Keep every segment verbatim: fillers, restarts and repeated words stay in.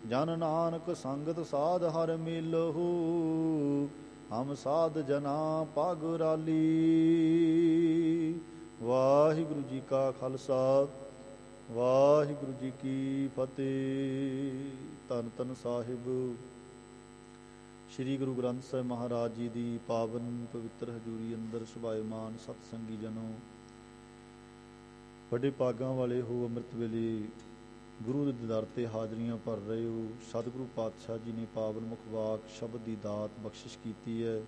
ਜਨ ਨਾਨਕ ਸੰਗਤ ਸਾਧ ਹਰ ਮਿਲਹੁ, ਹਮ ਸਾਧ ਜਨਾ ਪਗ ਰਾਲੀ। ਵਾਹਿਗੁਰੂ ਜੀ ਕਾ ਖਾਲਸਾ, ਵਾਹਿਗੁਰੂ ਜੀ ਕੀ ਫਤਿਹ। ਧੰਨ ਧੰਨ ਸਾਹਿਬ ਸ੍ਰੀ ਗੁਰੂ ਗ੍ਰੰਥ ਸਾਹਿਬ ਮਹਾਰਾਜ ਜੀ ਦੀ ਪਾਵਨ ਪਵਿੱਤਰ ਹਜ਼ੂਰੀ ਅੰਦਰ ਸੁਭਾਏਮਾਨ ਸਤਸੰਗੀ ਜਨੋ, ਵੱਡੇ ਭਾਗਾਂ ਵਾਲੇ ਹੋ। ਅੰਮ੍ਰਿਤ ਵੇਲੇ ਗੁਰੂ ਦੇ ਦੀਦਾਰ 'ਤੇ ਹਾਜ਼ਰੀਆਂ ਭਰ ਰਹੇ ਹੋ। ਸਤਿਗੁਰੂ ਪਾਤਸ਼ਾਹ ਜੀ ਨੇ ਪਾਵਨ ਮੁਖ ਵਾਕ ਸ਼ਬਦ ਦੀ ਦਾਤ ਬਖਸ਼ਿਸ਼ ਕੀਤੀ ਹੈ।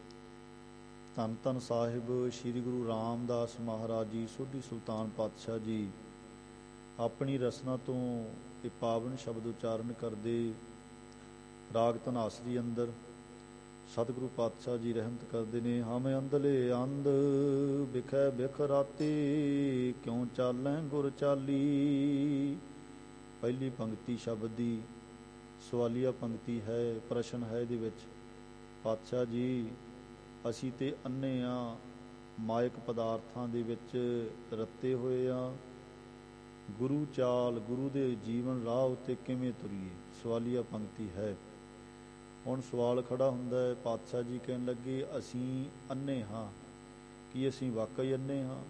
ਧੰਨ ਧੰਨ ਸਾਹਿਬ ਸ੍ਰੀ ਗੁਰੂ ਰਾਮਦਾਸ ਮਹਾਰਾਜ ਜੀ ਸੋਢੀ ਸੁਲਤਾਨ ਪਾਤਸ਼ਾਹ ਜੀ ਆਪਣੀ ਰਸਨਾ ਤੋਂ ਇਹ ਪਾਵਨ ਸ਼ਬਦ ਉਚਾਰਨ ਕਰਦੇ। ਰਾਗ ਧਨਾਸਰੀ ਅੰਦਰ ਸਤਿਗੁਰੂ ਪਾਤਸ਼ਾਹ ਜੀ ਰਹਿਮਤ ਕਰਦੇ ਨੇ। ਹਮ ਅੰਧਲੇ ਅੰਧ ਬਿਖੈ ਬਿਖ ਰਾਤੀ, ਕਿਉਂ ਚਾਲੈ ਗੁਰ ਚਾਲੀ। ਪਹਿਲੀ ਪੰਕਤੀ ਸ਼ਬਦ ਦੀ ਸਵਾਲੀਆ ਪੰਕਤੀ ਹੈ, ਪ੍ਰਸ਼ਨ ਹੈ ਇਹਦੇ ਵਿੱਚ। ਪਾਤਸ਼ਾਹ ਜੀ ਅਸੀਂ ਤੇ ਅੰਨੇ ਹਾਂ, ਮਾਇਕ ਪਦਾਰਥਾਂ ਦੇ ਵਿੱਚ ਰੱਤੇ ਹੋਏ ਹਾਂ। ਗੁਰੂ ਚਾਲ, ਗੁਰੂ ਦੇ ਜੀਵਨ ਰਾਹ ਉੱਤੇ ਕਿਵੇਂ ਤੁਰੀਏ, ਸਵਾਲੀਆ ਪੰਕਤੀ ਹੈ। ਹੁਣ ਸਵਾਲ ਖੜਾ ਹੁੰਦਾ ਹੈ, ਪਾਤਸ਼ਾਹ ਜੀ ਕਹਿਣ ਲੱਗੇ ਅਸੀਂ ਅੰਨੇ ਹਾਂ, ਕੀ ਅਸੀਂ ਵਾਕਈ ਅੰਨੇ ਹਾਂ?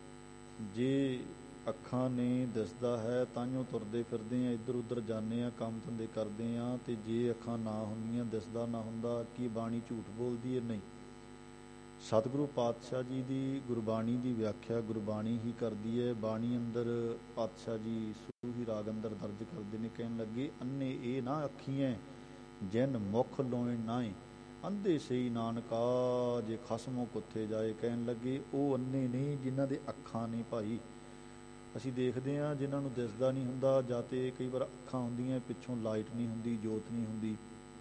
ਜੇ ਅੱਖਾਂ ਨੇ ਦਿਸਦਾ ਹੈ ਤਾਂਹੀਓ ਤੁਰਦੇ ਫਿਰਦੇ ਹਾਂ, ਇੱਧਰ ਉੱਧਰ ਜਾਂਦੇ ਹਾਂ, ਕੰਮ ਧੰਦੇ ਕਰਦੇ ਹਾਂ। ਅਤੇ ਜੇ ਅੱਖਾਂ ਨਾ ਹੁੰਦੀਆਂ, ਦਿਸਦਾ ਨਾ ਹੁੰਦਾ, ਕੀ ਬਾਣੀ ਝੂਠ ਬੋਲਦੀ ਹੈ? ਨਹੀਂ। ਸਤਿਗੁਰੂ ਪਾਤਸ਼ਾਹ ਜੀ ਦੀ ਗੁਰਬਾਣੀ ਦੀ ਵਿਆਖਿਆ ਗੁਰਬਾਣੀ ਹੀ ਕਰਦੀ ਹੈ। ਬਾਣੀ ਅੰਦਰ ਪਾਤਸ਼ਾਹ ਜੀ ਸੂਹੀ ਰਾਗ ਅੰਦਰ ਦਰਜ ਕਰਦੇ ਨੇ, ਕਹਿਣ ਲੱਗੇ ਅੰਨੇ ਇਹ ਨਾ ਅੱਖੀਆਂ ਜਿਨ ਮੁਖ ਲੋਇ ਨਾਏ, ਅੰਧੇ ਸਹੀ ਨਾਨਕਾ ਜੇ ਖਸਮੋਂ ਕੁੱਥੇ ਜਾਏ। ਕਹਿਣ ਲੱਗੇ ਉਹ ਅੰਨੇ ਨਹੀਂ ਜਿਨ੍ਹਾਂ ਦੇ ਅੱਖਾਂ ਨੇ। ਭਾਈ ਅਸੀਂ ਦੇਖਦੇ ਹਾਂ ਜਿਨ੍ਹਾਂ ਨੂੰ ਦਿਸਦਾ ਨਹੀਂ ਹੁੰਦਾ, ਜਾਂ ਤਾਂ ਕਈ ਵਾਰ ਅੱਖਾਂ ਹੁੰਦੀਆਂ ਪਿੱਛੋਂ ਲਾਈਟ ਨਹੀਂ ਹੁੰਦੀ, ਜੋਤ ਨਹੀਂ ਹੁੰਦੀ,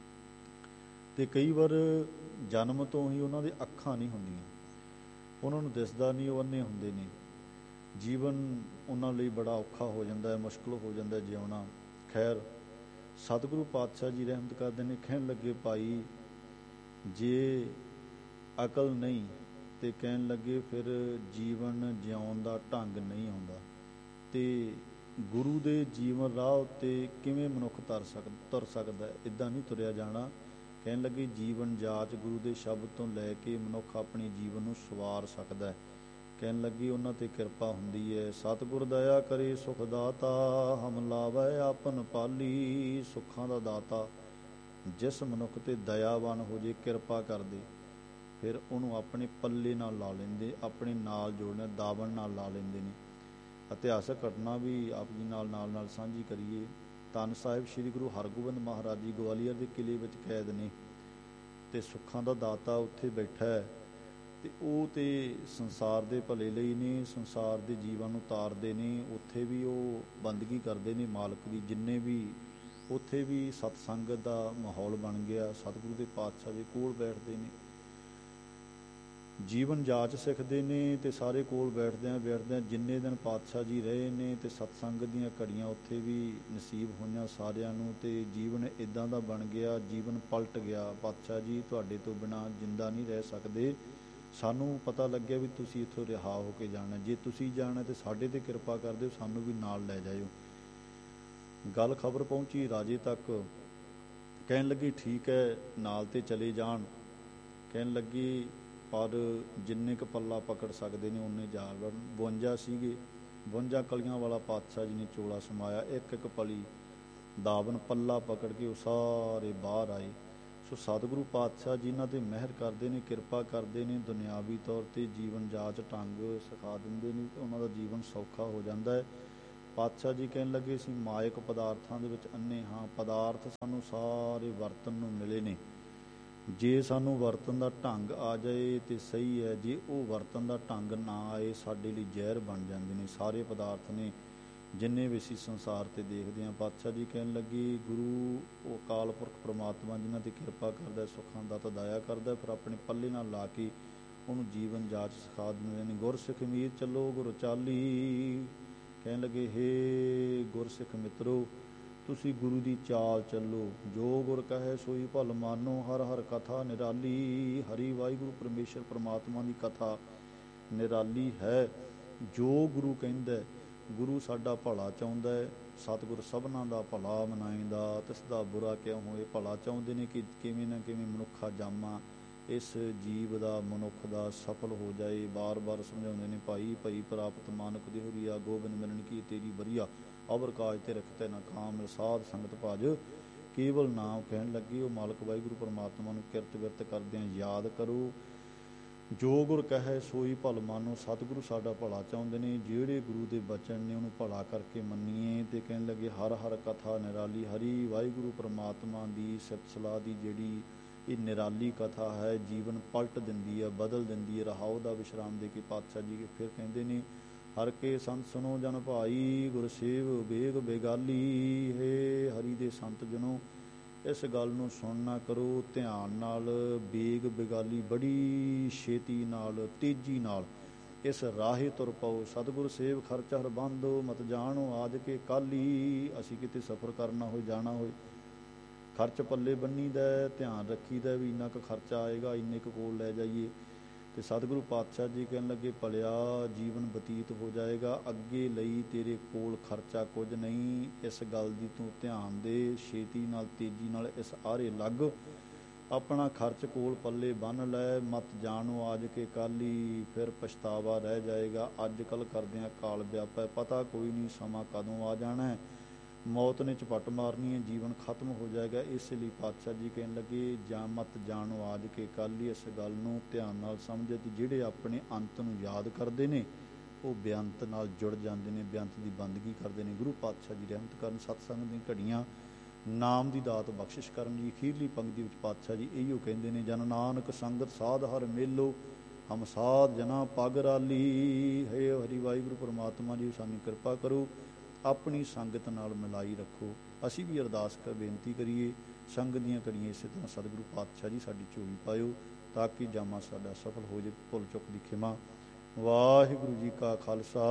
ਅਤੇ ਕਈ ਵਾਰ ਜਨਮ ਤੋਂ ਹੀ ਉਹਨਾਂ ਦੇ ਅੱਖਾਂ ਨਹੀਂ ਹੁੰਦੀਆਂ, ਉਹਨਾਂ ਨੂੰ ਦਿਸਦਾ ਨਹੀਂ, ਉਹ ਅੰਨੇ ਹੁੰਦੇ ਨੇ। ਜੀਵਨ ਉਹਨਾਂ ਲਈ ਬੜਾ ਔਖਾ ਹੋ ਜਾਂਦਾ ਹੈ, ਮੁਸ਼ਕਿਲ ਹੋ ਜਾਂਦਾ ਜਿਉਣਾ। ਖੈਰ ਸਤਿਗੁਰੂ ਪਾਤਸ਼ਾਹ ਜੀ ਰਹਿਮਤ ਕਰਦੇ ਨੇ, ਕਹਿਣ ਲੱਗੇ ਭਾਈ ਜੇ ਅਕਲ ਨਹੀਂ ਅਤੇ ਕਹਿਣ ਲੱਗੇ ਫਿਰ ਜੀਵਨ ਜਿਉਣ ਦਾ ਢੰਗ ਨਹੀਂ ਆਉਂਦਾ, ਅਤੇ ਗੁਰੂ ਦੇ ਜੀਵਨ ਰਾਹ ਉੱਤੇ ਕਿਵੇਂ ਮਨੁੱਖ ਤਰ ਸਕ ਤੁਰ ਸਕਦਾ? ਇੱਦਾਂ ਨਹੀਂ ਤੁਰਿਆ ਜਾਣਾ। ਕਹਿਣ ਲੱਗੇ ਜੀਵਨ ਜਾਚ ਗੁਰੂ ਦੇ ਸ਼ਬਦ ਤੋਂ ਲੈ ਕੇ ਮਨੁੱਖ ਆਪਣੇ ਜੀਵਨ ਨੂੰ ਸਵਾਰ ਸਕਦਾ। ਕਹਿਣ ਲੱਗੀ ਉਹਨਾਂ 'ਤੇ ਕਿਰਪਾ ਹੁੰਦੀ ਹੈ। ਸਤਿਗੁਰ ਦਇਆ ਕਰੇ ਸੁਖ ਦਾਤਾ, ਹਮ ਲਾਵੈ ਆਪਨ ਪਾਲੀ। ਸੁੱਖਾਂ ਦਾ ਦਾਤਾ ਜਿਸ ਮਨੁੱਖ 'ਤੇ ਦਇਆਵਾਨ ਹੋ ਜੇ, ਕਿਰਪਾ ਕਰਦੇ, ਫਿਰ ਉਹਨੂੰ ਆਪਣੇ ਪੱਲੇ ਨਾਲ ਲਾ ਲੈਂਦੇ, ਆਪਣੇ ਨਾਲ ਜੋੜਨਾ, ਦਾਵਣ ਨਾਲ ਲਾ ਲੈਂਦੇ ਨੇ। ਇਤਿਹਾਸਕ ਘਟਨਾ ਵੀ ਆਪ ਜੀ ਨਾਲ ਨਾਲ ਨਾਲ ਸਾਂਝੀ ਕਰੀਏ। ਧੰਨ ਸਾਹਿਬ ਸ੍ਰੀ ਗੁਰੂ ਹਰਗੋਬਿੰਦ ਮਹਾਰਾਜ ਜੀ ਗਵਾਲੀਅਰ ਦੇ ਕਿਲ੍ਹੇ ਵਿੱਚ ਕੈਦ ਨੇ, ਅਤੇ ਸੁੱਖਾਂ ਦਾ ਦਾਤਾ ਉੱਥੇ ਬੈਠਾ ਹੈ, ਅਤੇ ਉਹ ਤਾਂ ਸੰਸਾਰ ਦੇ ਭਲੇ ਲਈ ਨੇ, ਸੰਸਾਰ ਦੇ ਜੀਵਨ ਨੂੰ ਤਾਰਦੇ ਨੇ। ਉੱਥੇ ਵੀ ਉਹ ਬੰਦਗੀ ਕਰਦੇ ਨੇ ਮਾਲਕ ਦੀ। ਜਿੰਨੇ ਵੀ ਉੱਥੇ ਵੀ ਸਤਸੰਗਤ ਦਾ ਮਾਹੌਲ ਬਣ ਗਿਆ। ਸਤਿਗੁਰੂ ਦੇ ਪਾਤਸ਼ਾਹ ਦੇ ਕੋਲ ਬੈਠਦੇ ਨੇ, ਜੀਵਨ ਜਾਚ ਸਿੱਖਦੇ ਨੇ, ਅਤੇ ਸਾਰੇ ਕੋਲ ਬੈਠਦਿਆਂ ਬੈਠਦਿਆਂ ਜਿੰਨੇ ਦਿਨ ਪਾਤਸ਼ਾਹ ਜੀ ਰਹੇ ਨੇ, ਅਤੇ ਸਤਸੰਗਤ ਦੀਆਂ ਘੜੀਆਂ ਉੱਥੇ ਵੀ ਨਸੀਬ ਹੋਈਆਂ ਸਾਰਿਆਂ ਨੂੰ, ਅਤੇ ਜੀਵਨ ਇੱਦਾਂ ਦਾ ਬਣ ਗਿਆ, ਜੀਵਨ ਪਲਟ ਗਿਆ। ਪਾਤਸ਼ਾਹ ਜੀ ਤੁਹਾਡੇ ਤੋਂ ਬਿਨਾਂ ਜਿੰਦਾ ਨਹੀਂ ਰਹਿ ਸਕਦੇ, ਸਾਨੂੰ ਪਤਾ ਲੱਗਿਆ ਵੀ ਤੁਸੀਂ ਇੱਥੋਂ ਰਿਹਾ ਹੋ ਕੇ ਜਾਣਾ, ਜੇ ਤੁਸੀਂ ਜਾਣਾ ਤਾਂ ਸਾਡੇ 'ਤੇ ਕਿਰਪਾ ਕਰ ਦਿਓ, ਸਾਨੂੰ ਵੀ ਨਾਲ ਲੈ ਜਾਇਓ। ਗੱਲ ਖਬਰ ਪਹੁੰਚੀ ਰਾਜੇ ਤੱਕ। ਕਹਿਣ ਲੱਗੀ ਠੀਕ ਹੈ ਨਾਲ ਤਾਂ ਚਲੇ ਜਾਣ। ਕਹਿਣ ਲੱਗੀ ਪਰ ਜਿੰਨੇ ਕੁ ਪੱਲਾ ਪਕੜ ਸਕਦੇ ਨੇ ਉਨੇ ਜਾ ਵੜਨ। ਬਵੰਜਾ ਸੀਗੇ, ਬਵੰਜਾ ਕਲੀਆਂ ਵਾਲਾ ਪਾਤਸ਼ਾਹ ਜੀ ਨੇ ਚੋਲਾ ਸਮਾਇਆ। ਇੱਕ ਇੱਕ ਪਲੀ ਦਾਵਨ ਪੱਲਾ ਪਕੜ ਕੇ ਉਹ ਸਾਰੇ ਬਾਹਰ ਆਏ। ਸੋ ਸਤਿਗੁਰੂ ਪਾਤਸ਼ਾਹ ਜੀ ਇਹਨਾਂ 'ਤੇ ਮਿਹਰ ਕਰਦੇ ਨੇ, ਕਿਰਪਾ ਕਰਦੇ ਨੇ, ਦੁਨਿਆਵੀ ਤੌਰ 'ਤੇ ਜੀਵਨ ਜਾਚ ਢੰਗ ਸਿਖਾ ਦਿੰਦੇ ਨੇ, ਉਹਨਾਂ ਦਾ ਜੀਵਨ ਸੌਖਾ ਹੋ ਜਾਂਦਾ ਹੈ। ਪਾਤਸ਼ਾਹ ਜੀ ਕਹਿਣ ਲੱਗੇ ਅਸੀਂ ਮਾਇਕ ਪਦਾਰਥਾਂ ਦੇ ਵਿੱਚ ਅੰਨੇ ਹਾਂ। ਪਦਾਰਥ ਸਾਨੂੰ ਸਾਰੇ ਵਰਤਣ ਨੂੰ ਮਿਲੇ ਨੇ, ਜੇ ਸਾਨੂੰ ਵਰਤਣ ਦਾ ਢੰਗ ਆ ਜਾਏ ਤਾਂ ਸਹੀ ਹੈ, ਜੇ ਉਹ ਵਰਤਣ ਦਾ ਢੰਗ ਨਾ ਆਏ ਸਾਡੇ ਲਈ ਜ਼ਹਿਰ ਬਣ ਜਾਂਦੇ ਨੇ। ਸਾਰੇ ਪਦਾਰਥ ਨੇ ਜਿੰਨੇ ਵੀ ਅਸੀਂ ਸੰਸਾਰ 'ਤੇ ਦੇਖਦੇ ਹਾਂ। ਪਾਤਸ਼ਾਹ ਜੀ ਕਹਿਣ ਲੱਗੇ ਗੁਰੂ ਉਹ ਅਕਾਲ ਪੁਰਖ ਪਰਮਾਤਮਾ ਜਿਨ੍ਹਾਂ 'ਤੇ ਕਿਰਪਾ ਕਰਦਾ, ਸੁੱਖਾਂ ਦਾ ਤਾਂ ਦਇਆ ਕਰਦਾ, ਫਿਰ ਆਪਣੇ ਪੱਲੇ ਨਾਲ ਲਾ ਕੇ ਉਹਨੂੰ ਜੀਵਨ ਜਾਚ ਸਿਖਾ ਦਿੰਦੇ ਨੇ। ਗੁਰਸਿੱਖ ਮੀਰ ਚੱਲੋ ਗੁਰ ਚਾਲੀ। ਕਹਿਣ ਲੱਗੇ ਹੇ ਗੁਰਸਿੱਖ ਮਿੱਤਰੋ, ਤੁਸੀਂ ਗੁਰੂ ਦੀ ਚਾਲ ਚੱਲੋ, ਜੋ ਗੁਰ ਕਹੇ ਸੋਈ ਭਲ ਮਾਨੋ, ਹਰ ਹਰ ਕਥਾ ਨਿਰਾਲੀ। ਹਰੀ ਵਾਹਿਗੁਰੂ ਪਰਮੇਸ਼ਰ ਪਰਮਾਤਮਾ ਦੀ ਕਥਾ ਨਿਰਾਲੀ ਹੈ। ਜੋ ਗੁਰੂ ਕਹਿੰਦਾ ਗੁਰੂ ਸਾਡਾ ਭਲਾ ਚਾਹੁੰਦਾ ਹੈ। ਸਤਿਗੁਰ ਸਭਨਾਂ ਦਾ ਭਲਾ ਮਨਾਇਂਦਾ, ਤਿਸ ਦਾ ਬੁਰਾ ਕਿਉਂ ਹੋਏ। ਭਲਾ ਚਾਹੁੰਦੇ ਨੇ ਕਿ ਕਿਵੇਂ ਨਾ ਕਿਵੇਂ ਮਨੁੱਖਾ ਜਾਮਾ ਇਸ ਜੀਵ ਦਾ, ਮਨੁੱਖ ਦਾ ਸਫਲ ਹੋ ਜਾਏ। ਬਾਰ ਬਾਰ ਸਮਝਾਉਂਦੇ ਨੇ, ਭਾਈ ਭਈ ਪ੍ਰਾਪਤ ਮਾਨਕ ਦੇਹੁਰੀਆ, ਗੋਬਿੰਦ ਮਿਲਣ ਕੀ ਤੇਰੀ ਬਰੀਆ, ਅਵਰ ਕਾਜ ਤੇ ਰਖਤੇ ਨਾ ਕਾਮ, ਸਾਧ ਸੰਗਤ ਭਜ ਕੇਵਲ ਨਾਮ। ਕਹਿਣ ਲੱਗੇ ਉਹ ਮਾਲਕ ਵਾਹਿਗੁਰੂ ਪਰਮਾਤਮਾ ਨੂੰ ਕਿਰਤ ਵਿਰਤ ਕਰਦਿਆਂ ਯਾਦ ਕਰੋ। ਜੋ ਗੁਰ ਕਹੈ ਸੋਈ ਭਲ ਮਾਨੋ। ਸਤਿਗੁਰੂ ਸਾਡਾ ਭਲਾ ਚਾਹੁੰਦੇ ਨੇ, ਜਿਹੜੇ ਗੁਰੂ ਦੇ ਬਚਨ ਨੇ ਉਹਨੂੰ ਭਲਾ ਕਰਕੇ ਮੰਨੀਏ। ਤੇ ਕਹਿਣ ਲੱਗੇ ਹਰ ਹਰ ਕਥਾ ਨਿਰਾਲੀ ਹਰੀ, ਵਾਹਿਗੁਰੂ ਪਰਮਾਤਮਾ ਦੀ ਸਿਫਤ ਸਲਾਹ ਦੀ ਜਿਹੜੀ ਇਹ ਨਿਰਾਲੀ ਕਥਾ ਹੈ, ਜੀਵਨ ਪਲਟ ਦਿੰਦੀ ਹੈ, ਬਦਲ ਦਿੰਦੀ ਹੈ। ਰਹਾਉ ਦਾ ਵਿਸ਼ਰਾਮ ਦੇ ਕੇ ਪਾਤਸ਼ਾਹ ਜੀ ਫਿਰ ਕਹਿੰਦੇ ਨੇ, ਹਰ ਕੇ ਸੰਤ ਸੁਣੋ ਜਨ ਭਾਈ, ਗੁਰ ਸੇਵ ਬੇਗ ਬੇਗਾਲੀ। ਹੈ ਹਰੀ ਦੇ ਸੰਤ ਜਨੋ, ਇਸ ਗੱਲ ਨੂੰ ਸੁਣਨਾ ਕਰੋ ਧਿਆਨ ਨਾਲ। ਬੇਗ ਬੇਗਾਲੀ, ਬੜੀ ਛੇਤੀ ਨਾਲ, ਤੇਜ਼ੀ ਨਾਲ ਇਸ ਰਾਹੇ ਤੁਰ ਪਾਓ। ਸਤਿਗੁਰ ਸੇਵ ਖਰਚ ਹਰ ਬੰਦੋ, ਮਤ ਜਾਣੋ ਆਜ ਕੇ ਕਾਲੀ। ਅਸੀਂ ਕਿਤੇ ਸਫ਼ਰ ਕਰਨਾ ਹੋਏ, ਜਾਣਾ ਹੋਏ, ਖਰਚ ਪੱਲੇ ਬੰਨੀਦਾ, ਧਿਆਨ ਰੱਖੀਦਾ ਵੀ ਇੰਨਾ ਕੁ ਖਰਚਾ ਆਏਗਾ, ਇੰਨੇ ਕੁ ਕੋਲ ਲੈ ਜਾਈਏ। ਅਤੇ ਸਤਿਗੁਰੂ ਪਾਤਸ਼ਾਹ ਜੀ ਕਹਿਣ ਲੱਗੇ, ਭਲਿਆ ਜੀਵਨ ਬਤੀਤ ਹੋ ਜਾਏਗਾ, ਅੱਗੇ ਲਈ ਤੇਰੇ ਕੋਲ ਖਰਚਾ ਕੁਝ ਨਹੀਂ। ਇਸ ਗੱਲ ਦੀ ਤੂੰ ਧਿਆਨ ਦੇ, ਛੇਤੀ ਨਾਲ ਤੇਜ਼ੀ ਨਾਲ ਇਸ ਆਰੇ ਲੱਗ, ਆਪਣਾ ਖਰਚ ਕੋਲ ਪੱਲੇ ਬੰਨ੍ਹ ਲੈ। ਮਤ ਜਾਣੋ ਆਜ ਕੇ ਕਾਲੀ, ਫਿਰ ਪਛਤਾਵਾ ਰਹਿ ਜਾਏਗਾ। ਅੱਜ ਕੱਲ੍ਹ ਕਰਦਿਆਂ ਕਾਲ ਵਿਆਪੈ, ਪਤਾ ਕੋਈ ਨਹੀਂ ਸਮਾਂ ਕਦੋਂ ਆ ਜਾਣਾ। ਮੌਤ ਨੇ ਝਪੱਟ ਮਾਰਨੀ ਹੈ, ਜੀਵਨ ਖਤਮ ਹੋ ਜਾਏਗਾ। ਇਸ ਲਈ ਪਾਤਸ਼ਾਹ ਜੀ ਕਹਿਣ ਲੱਗੇ, ਜਾਂ ਮਤ ਜਾਣੋ ਆਜ ਕੇ ਕਾਲੀ। ਇਸ ਗੱਲ ਨੂੰ ਧਿਆਨ ਨਾਲ ਸਮਝੇ। ਤੇ ਜਿਹੜੇ ਆਪਣੇ ਅੰਤ ਨੂੰ ਯਾਦ ਕਰਦੇ ਨੇ ਉਹ ਬੇਅੰਤ ਨਾਲ ਜੁੜ ਜਾਂਦੇ ਨੇ, ਬੇਅੰਤ ਦੀ ਬੰਦਗੀ ਕਰਦੇ ਨੇ। ਗੁਰੂ ਪਾਤਸ਼ਾਹ ਜੀ ਰਹਿਮਤ ਕਰਨ, ਸਤਸੰਗ ਦੀਆਂ ਘੜੀਆਂ, ਨਾਮ ਦੀ ਦਾਤ ਬਖਸ਼ਿਸ਼ ਕਰਨ ਜੀ। ਅਖੀਰਲੀ ਪੰਕਤੀ ਵਿੱਚ ਪਾਤਸ਼ਾਹ ਜੀ ਇਹੀਓ ਕਹਿੰਦੇ ਨੇ, ਜਨ ਨਾਨਕ ਸੰਗਤ ਸਾਧ ਹਰ ਮੇਲੋ, ਹਮ ਸਾਧ ਜਨਾ ਪਗ ਰਾਲੀ। ਹੈ ਹਰੀ ਵਾਹਿਗੁਰੂ ਪਰਮਾਤਮਾ ਜੀ ਸਾਨੂੰ ਕਿਰਪਾ ਕਰੋ, ਆਪਣੀ ਸੰਗਤ ਨਾਲ ਮਿਲਾਈ ਰੱਖੋ। ਅਸੀਂ ਵੀ ਅਰਦਾਸ ਕਰ ਬੇਨਤੀ ਕਰੀਏ, ਸੰਗਤ ਦੀਆਂ ਘੜੀਆਂ ਇਸੇ ਤਰ੍ਹਾਂ ਸਤਿਗੁਰੂ ਪਾਤਸ਼ਾਹ ਜੀ ਸਾਡੀ ਝੋਲੀ ਪਾਇਓ, ਤਾਂ ਕਿ ਜਾਮਾ ਸਾਡਾ ਸਫਲ ਹੋ ਜਾਵੇ। ਭੁੱਲ ਚੁੱਕ ਦੀ ਖਿਮਾ। ਵਾਹਿਗੁਰੂ ਜੀ ਕਾ ਖਾਲਸਾ,